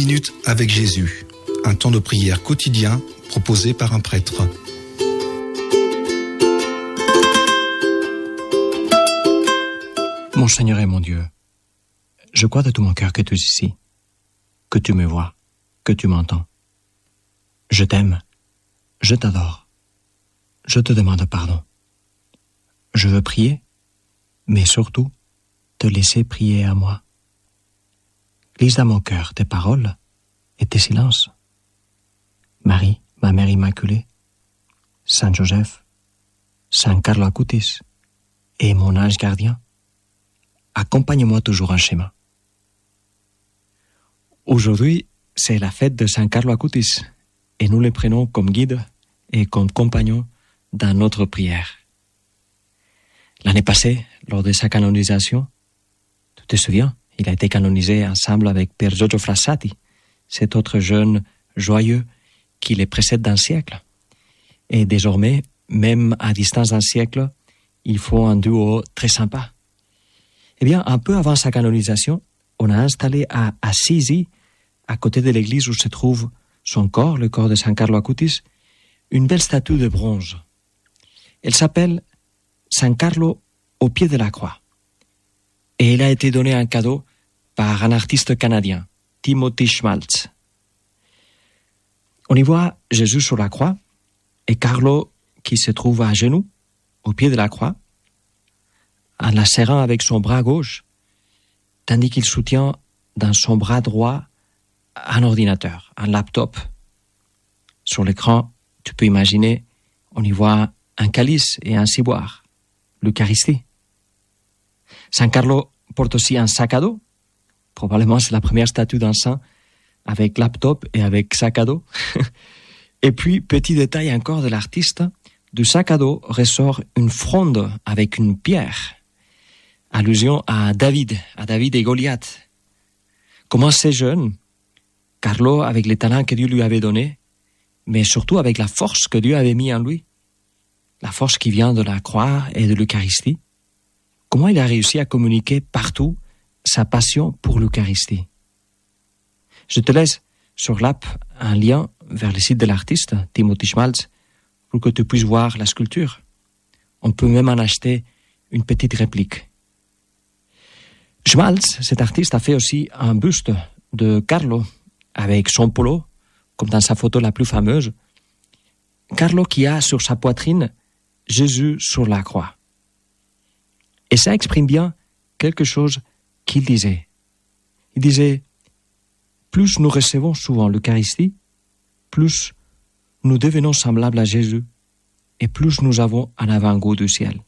minutes avec Jésus, un temps de prière quotidien proposé par un prêtre. Mon Seigneur et mon Dieu, je crois de tout mon cœur que tu es ici, que tu me vois, que tu m'entends. Je t'aime, je t'adore, je te demande pardon. Je veux prier, mais surtout te laisser prier à moi. Glisse dans mon cœur tes paroles et tes silences. Marie, ma Mère Immaculée, Saint Joseph, Saint Carlo Acutis et mon ange gardien, accompagne-moi toujours en chemin. Aujourd'hui, c'est la fête de Saint Carlo Acutis et nous le prenons comme guide et comme compagnon dans notre prière. L'année passée, lors de sa canonisation, tu te souviens, il a été canonisé ensemble avec Père Giorgio Frassati, cet autre jeune joyeux qui les précède d'un siècle. Et désormais, même à distance d'un siècle, ils font un duo très sympa. Eh bien, un peu avant sa canonisation, on a installé à Assisi, à côté de l'église où se trouve son corps, le corps de Saint Carlo Acutis, une belle statue de bronze. Elle s'appelle Saint Carlo au pied de la croix. Et elle a été donnée en cadeau par un artiste canadien, Timothy Schmaltz. On y voit Jésus sur la croix et Carlo qui se trouve à genoux, au pied de la croix, en la serrant avec son bras gauche, tandis qu'il soutient dans son bras droit un ordinateur, un laptop. Sur l'écran, tu peux imaginer, on y voit un calice et un ciboire, l'Eucharistie. Saint Carlo porte aussi un sac à dos. Probablement, c'est la première statue d'un saint avec laptop et avec sac à dos. Et puis, petit détail encore de l'artiste, du sac à dos ressort une fronde avec une pierre. Allusion à David et Goliath. Comment c'est jeune, Carlo, avec les talents que Dieu lui avait donnés, mais surtout avec la force que Dieu avait mis en lui, la force qui vient de la croix et de l'Eucharistie, comment il a réussi à communiquer partout sa passion pour l'Eucharistie. Je te laisse sur l'app un lien vers le site de l'artiste, Timothy Schmaltz, pour que tu puisses voir la sculpture. On peut même en acheter une petite réplique. Schmaltz, cet artiste, a fait aussi un buste de Carlo avec son polo, comme dans sa photo la plus fameuse. Carlo qui a sur sa poitrine Jésus sur la croix. Et ça exprime bien quelque chose qu'il disait. Il disait, plus nous recevons souvent l'Eucharistie, plus nous devenons semblables à Jésus et plus nous avons un avant-goût du ciel.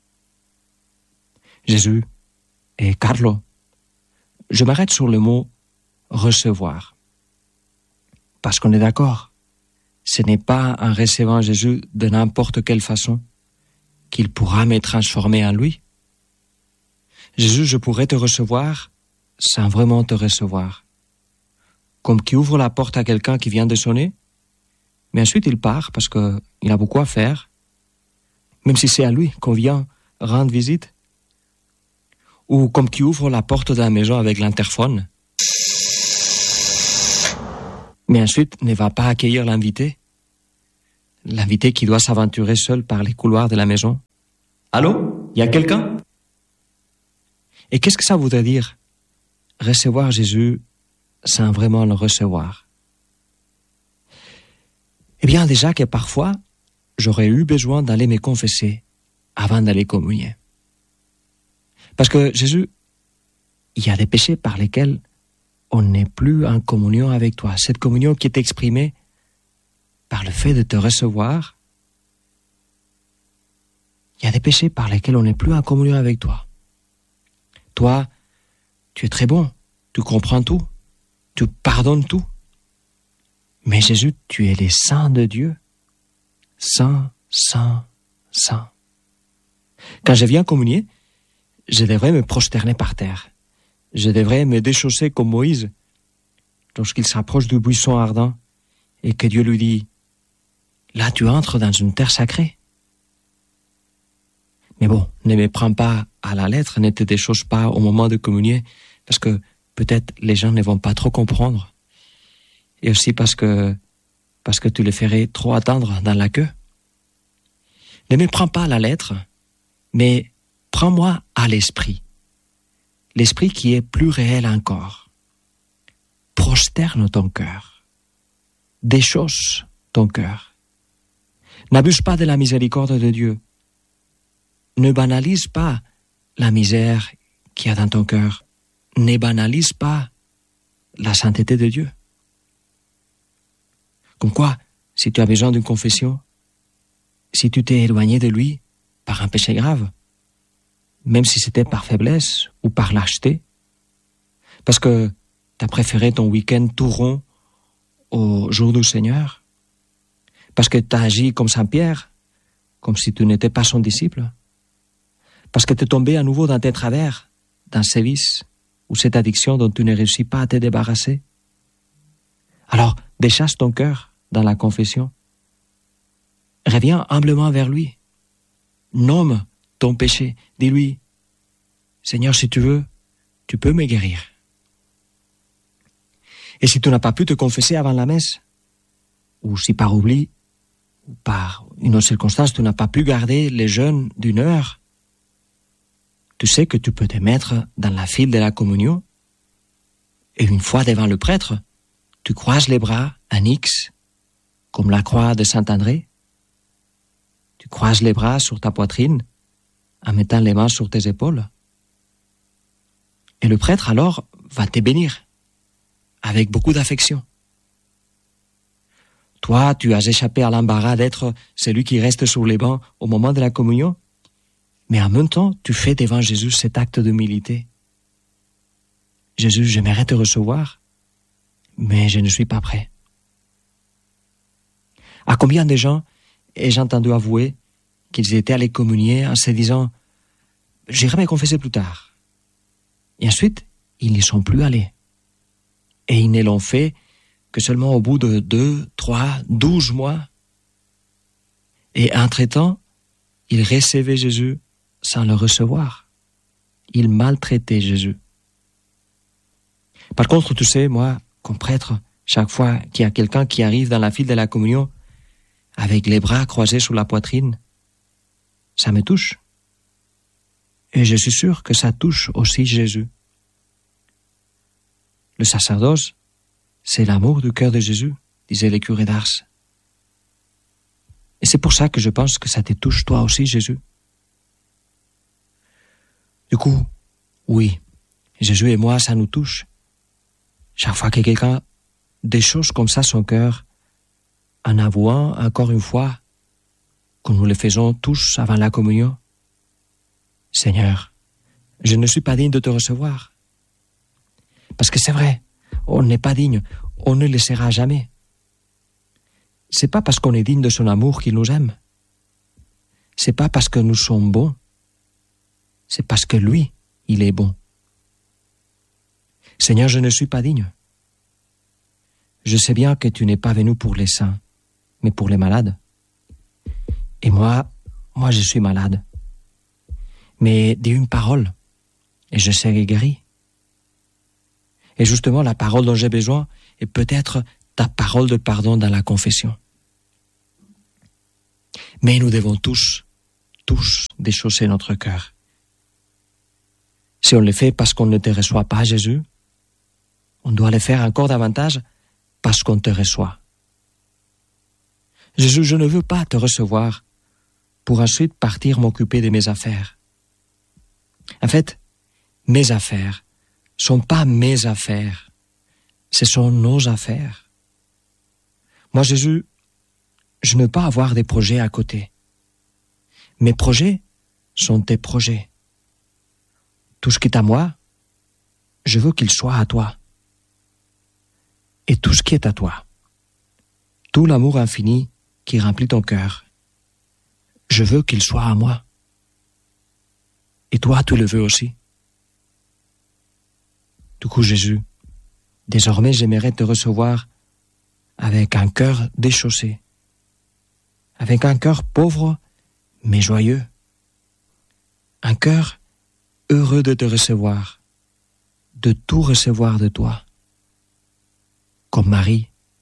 Jésus et Carlo, je m'arrête sur le mot recevoir. Parce qu'on est d'accord, ce n'est pas en recevant Jésus de n'importe quelle façon qu'il pourra me transformer en lui. Jésus, je pourrais te recevoir sans vraiment te recevoir. Comme qui ouvre la porte à quelqu'un qui vient de sonner, mais ensuite il part parce qu'il a beaucoup à faire, même si c'est à lui qu'on vient rendre visite. Ou comme qui ouvre la porte de la maison avec l'interphone, mais ensuite ne va pas accueillir l'invité qui doit s'aventurer seul par les couloirs de la maison. Allô? Il y a quelqu'un? Et qu'est-ce que ça voudrait dire? Recevoir Jésus sans vraiment le recevoir. Eh bien, déjà que parfois, j'aurais eu besoin d'aller me confesser avant d'aller communier. Parce que Jésus, il y a des péchés par lesquels on n'est plus en communion avec toi. Cette communion qui est exprimée par le fait de te recevoir, il y a des péchés par lesquels on n'est plus en communion avec toi. Toi, tu es très bon, tu comprends tout, tu pardonnes tout. Mais Jésus, tu es le Saint de Dieu. Saint, Saint, Saint. Quand je viens communier, je devrais me prosterner par terre. Je devrais me déchausser comme Moïse lorsqu'il s'approche du buisson ardent et que Dieu lui dit « Là, tu entres dans une terre sacrée. » Mais bon, ne me prends pas à la lettre, ne te déchausse pas au moment de communier, parce que peut-être les gens ne vont pas trop comprendre. et aussi parce que tu le ferais trop attendre dans la queue. Ne me prends pas à la lettre, mais prends-moi à l'esprit. L'esprit qui est plus réel encore. Prosterne ton cœur. Déchausse ton cœur. N'abuse pas de la miséricorde de Dieu. Ne banalise pas la misère qu'il y a dans ton cœur. Ne banalise pas la sainteté de Dieu. Comme quoi, si tu as besoin d'une confession, si tu t'es éloigné de lui par un péché grave, même si c'était par faiblesse ou par lâcheté, parce que tu as préféré ton week-end tout rond au jour du Seigneur, parce que tu as agi comme Saint Pierre, comme si tu n'étais pas son disciple, parce que tu es tombé à nouveau dans tes travers, dans ces vices ou cette addiction dont tu ne réussis pas à te débarrasser. Alors, déchasse ton cœur dans la confession. Reviens humblement vers lui. Nomme ton péché. Dis-lui, Seigneur, si tu veux, tu peux me guérir. Et si tu n'as pas pu te confesser avant la messe, ou si par oubli, ou par une autre circonstance, tu n'as pas pu garder les jeûnes d'1 heure, tu sais que tu peux te mettre dans la file de la communion, et une fois devant le prêtre, tu croises les bras en X, comme la croix de Saint-André. Tu croises les bras sur ta poitrine, en mettant les mains sur tes épaules. Et le prêtre alors va te bénir, avec beaucoup d'affection. Toi, tu as échappé à l'embarras d'être celui qui reste sur les bancs au moment de la communion, mais en même temps, tu fais devant Jésus cet acte d'humilité. Jésus, j'aimerais te recevoir, mais je ne suis pas prêt. À combien de gens ai-je entendu avouer qu'ils étaient allés communier en se disant « J'irai me confesser plus tard ». Et ensuite, ils n'y sont plus allés. Et ils ne l'ont fait que seulement au bout de 2, 3, 12 mois. Et entre-temps, ils recevaient Jésus sans le recevoir. Ils maltraitaient Jésus. Par contre, tu sais, moi, comme prêtre, chaque fois qu'il y a quelqu'un qui arrive dans la file de la communion avec les bras croisés sur la poitrine, ça me touche. Et je suis sûr que ça touche aussi Jésus. Le sacerdoce, c'est l'amour du cœur de Jésus, disait le curé d'Ars. Et c'est pour ça que je pense que ça te touche toi aussi, Jésus. Du coup, oui, Jésus et moi, ça nous touche. Chaque fois que quelqu'un déchausse comme ça son cœur, en avouant encore une fois, comme nous le faisons tous avant la communion, Seigneur, je ne suis pas digne de te recevoir. Parce que c'est vrai, on n'est pas digne, on ne le sera jamais. C'est pas parce qu'on est digne de son amour qu'il nous aime. C'est pas parce que nous sommes bons. C'est parce que lui, il est bon. Seigneur, je ne suis pas digne. Je sais bien que tu n'es pas venu pour les saints, mais pour les malades. Et moi, je suis malade. Mais dis une parole, et je serai guéri. Et justement, la parole dont j'ai besoin est peut-être ta parole de pardon dans la confession. Mais nous devons tous déchausser notre cœur. Si on le fait parce qu'on ne te reçoit pas, Jésus, on doit le faire encore davantage parce qu'on te reçoit. Jésus, je ne veux pas te recevoir pour ensuite partir m'occuper de mes affaires. En fait, mes affaires ne sont pas mes affaires, ce sont nos affaires. Moi, Jésus, je ne veux pas avoir des projets à côté. Mes projets sont tes projets. Tout ce qui est à moi, je veux qu'il soit à toi. Et tout ce qui est à toi, tout l'amour infini qui remplit ton cœur, je veux qu'il soit à moi. Et toi, tu le veux aussi. Du coup, Jésus, désormais, j'aimerais te recevoir avec un cœur déchaussé, avec un cœur pauvre mais joyeux, un cœur heureux de te recevoir, de tout recevoir de toi, comme Marie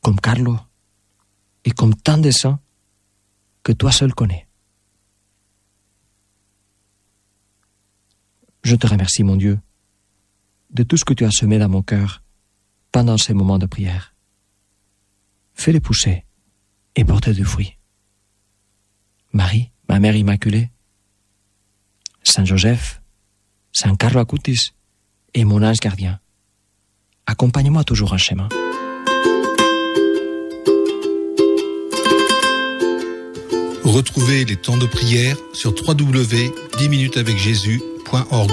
comme Carlo et comme tant de saints que toi seul connais. Je te remercie, mon Dieu, de tout ce que tu as semé dans mon cœur pendant ces moments de prière. Fais-les pousser et porter du fruit. Marie, ma mère immaculée, Saint Joseph, Saint Carlo Acutis et mon ange gardien, accompagne-moi toujours en chemin. Retrouvez les temps de prière sur www.10minutesavecjésus.org.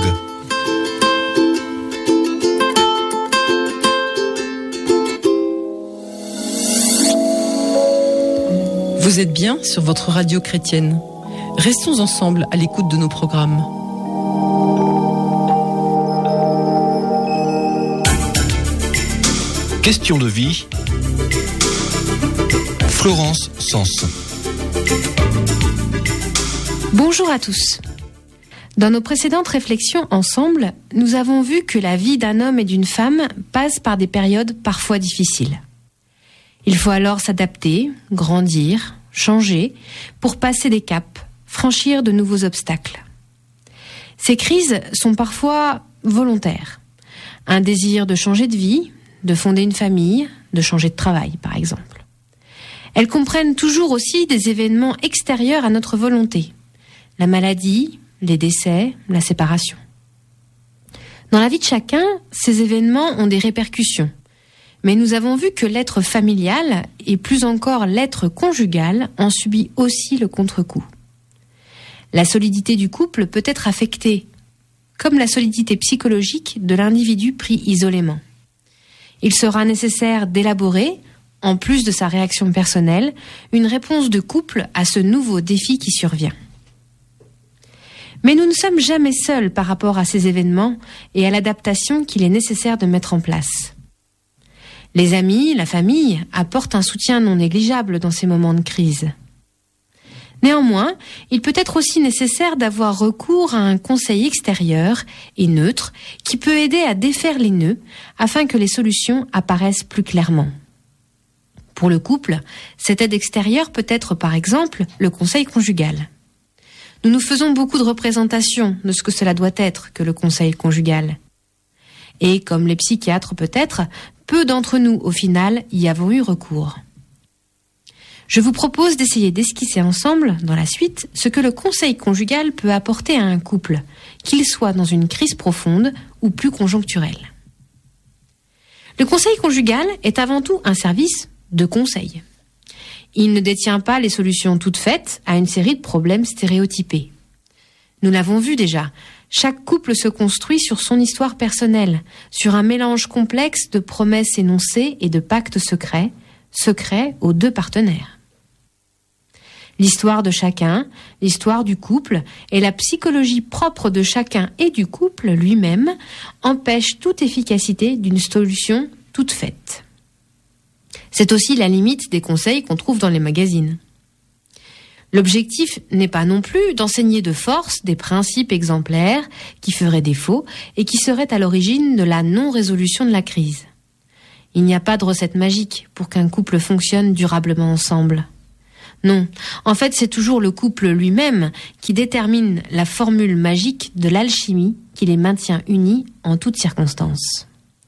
Vous êtes bien sur votre radio chrétienne. Restons ensemble à l'écoute de nos programmes. Question de vie. Florence Sens. Bonjour à tous. Dans nos précédentes réflexions ensemble, nous avons vu que la vie d'un homme et d'une femme passe par des périodes parfois difficiles. Il faut alors s'adapter, grandir, changer, pour passer des caps, franchir de nouveaux obstacles. Ces crises sont parfois volontaires. Un désir de changer de vie, de fonder une famille, de changer de travail, par exemple. Elles comprennent toujours aussi des événements extérieurs à notre volonté. La maladie, les décès, la séparation. Dans la vie de chacun, ces événements ont des répercussions. Mais nous avons vu que l'être familial, et plus encore l'être conjugal, en subit aussi le contre-coup. La solidité du couple peut être affectée, comme la solidité psychologique de l'individu pris isolément. Il sera nécessaire d'élaborer, en plus de sa réaction personnelle, une réponse de couple à ce nouveau défi qui survient. Mais nous ne sommes jamais seuls par rapport à ces événements et à l'adaptation qu'il est nécessaire de mettre en place. Les amis, la famille apportent un soutien non négligeable dans ces moments de crise. Néanmoins, il peut être aussi nécessaire d'avoir recours à un conseil extérieur et neutre qui peut aider à défaire les nœuds afin que les solutions apparaissent plus clairement. Pour le couple, cette aide extérieure peut être par exemple le conseil conjugal. Nous nous faisons beaucoup de représentations de ce que cela doit être que le conseil conjugal. Et comme les psychiatres peut-être, peu d'entre nous, au final, y avons eu recours. Je vous propose d'essayer d'esquisser ensemble, dans la suite, ce que le conseil conjugal peut apporter à un couple, qu'il soit dans une crise profonde ou plus conjoncturelle. Le conseil conjugal est avant tout un service de conseil. Il ne détient pas les solutions toutes faites à une série de problèmes stéréotypés. Nous l'avons vu déjà. Chaque couple se construit sur son histoire personnelle, sur un mélange complexe de promesses énoncées et de pactes secrets aux deux partenaires. L'histoire de chacun, l'histoire du couple et la psychologie propre de chacun et du couple lui-même empêchent toute efficacité d'une solution toute faite. C'est aussi la limite des conseils qu'on trouve dans les magazines. L'objectif n'est pas non plus d'enseigner de force des principes exemplaires qui feraient défaut et qui seraient à l'origine de la non-résolution de la crise. Il n'y a pas de recette magique pour qu'un couple fonctionne durablement ensemble. Non, en fait c'est toujours le couple lui-même qui détermine la formule magique de l'alchimie qui les maintient unis en toutes circonstances.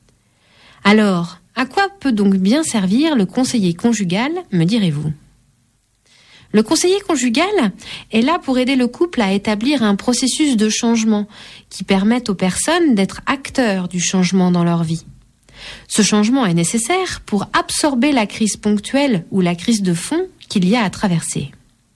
Alors, à quoi peut donc bien servir le conseiller conjugal, me direz-vous ? Le conseiller conjugal est là pour aider le couple à établir un processus de changement qui permette aux personnes d'être acteurs du changement dans leur vie. Ce changement est nécessaire pour absorber la crise ponctuelle ou la crise de fond qu'il y a à traverser.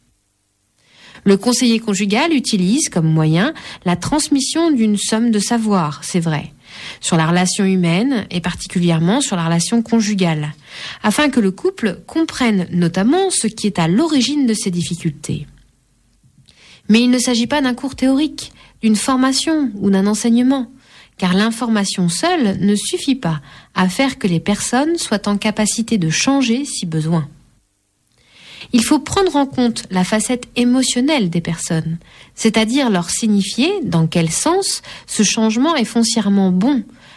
Le conseiller conjugal utilise comme moyen la transmission d'une somme de savoir, c'est vrai, sur la relation humaine et particulièrement sur la relation conjugale, afin que le couple comprenne notamment ce qui est à l'origine de ces difficultés. Mais il ne s'agit pas d'un cours théorique, d'une formation ou d'un enseignement, car l'information seule ne suffit pas à faire que les personnes soient en capacité de changer si besoin. Il faut prendre en compte la facette émotionnelle des personnes, c'est-à-dire leur signifier dans quel sens ce changement est foncièrement bon,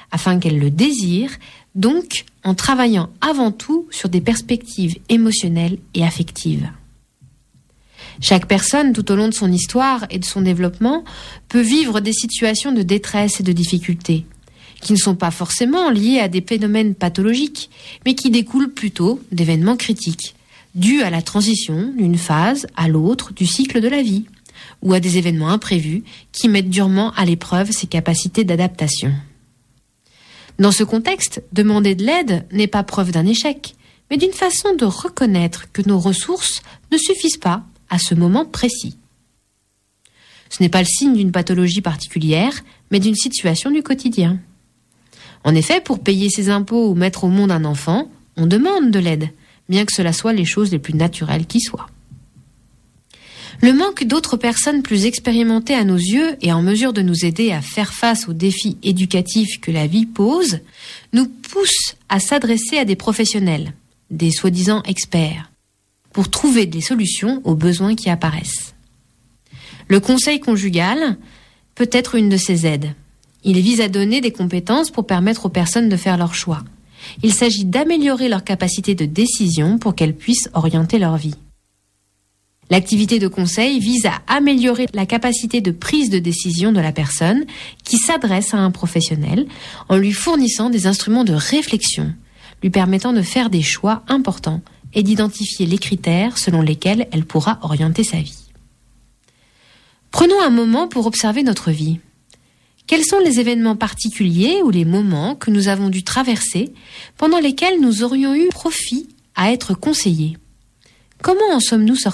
afin qu'elle le désire, donc en travaillant avant tout sur des perspectives émotionnelles et affectives. Chaque personne, tout au long de son histoire et de son développement, peut vivre des situations de détresse et de difficulté, qui ne sont pas forcément liées à des phénomènes pathologiques, mais qui découlent plutôt d'événements critiques, dus à la transition d'une phase à l'autre du cycle de la vie, ou à des événements imprévus qui mettent durement à l'épreuve ses capacités d'adaptation. Dans ce contexte, demander de l'aide n'est pas preuve d'un échec, mais d'une façon de reconnaître que nos ressources ne suffisent pas à ce moment précis. Ce n'est pas le signe d'une pathologie particulière, mais d'une situation du quotidien. En effet, pour payer ses impôts ou mettre au monde un enfant, on demande de l'aide, bien que cela soit les choses les plus naturelles qui soient. Le manque d'autres personnes plus expérimentées à nos yeux et en mesure de nous aider à faire face aux défis éducatifs que la vie pose nous pousse à s'adresser à des professionnels, des soi-disant experts, pour trouver des solutions aux besoins qui apparaissent. Le conseil conjugal peut être une de ces aides. Il vise à donner des compétences pour permettre aux personnes de faire leurs choix. Il s'agit d'améliorer leur capacité de décision pour qu'elles puissent orienter leur vie. L'activité de conseil vise à améliorer la capacité de prise de décision de la personne qui s'adresse à un professionnel en lui fournissant des instruments de réflexion, lui permettant de faire des choix importants et d'identifier les critères selon lesquels elle pourra orienter sa vie. Prenons un moment pour observer notre vie. Quels sont les événements particuliers ou les moments que nous avons dû traverser pendant lesquels nous aurions eu profit à être conseillés ? Comment en sommes-nous sortis ?